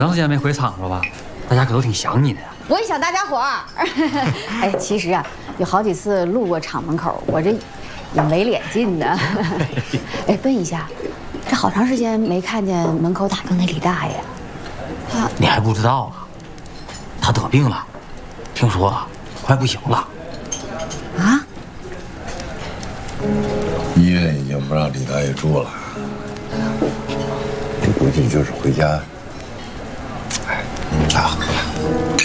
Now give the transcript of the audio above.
长时间没回厂了吧？大家可都挺想你的呀。 我也想大家伙儿。哎，其实啊，有好几次路过厂门口，我这也没脸进呢。哎，问一下，这好长时间没看见门口打更那李大爷， 你还不知道啊？他得病了，听说快不行了。 啊？ 医院已经不让李大爷住了，我估计就是回家，哎，拉喝了。